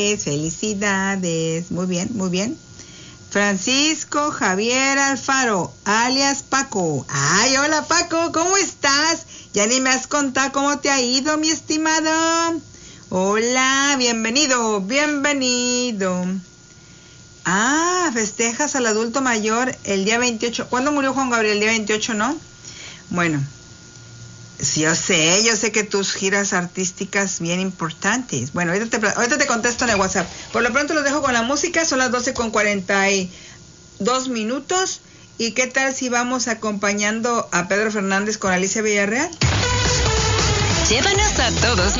Felicidades. Muy bien, muy bien. Francisco Javier Alfaro, alias Paco. Ay, hola Paco, ¿cómo estás? Ya ni me has contado cómo te ha ido, mi estimado. Hola, bienvenido, bienvenido. Ah, festejas al adulto mayor el día 28. ¿Cuándo murió Juan Gabriel? El día 28, ¿no? Bueno, sí, yo sé que tus giras artísticas bien importantes. Bueno, ahorita te contesto en el WhatsApp. Por lo pronto los dejo con la música, son las 12:42. ¿Y qué tal si vamos acompañando a Pedro Fernández con Alicia Villarreal? Llévanos a todos